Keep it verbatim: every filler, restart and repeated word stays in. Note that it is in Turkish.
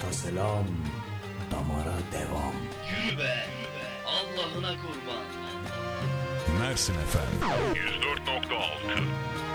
Murat'a selam, damara devam. Yürü be, Allah'ına kurban. Mersin efendim. yüz dört nokta altı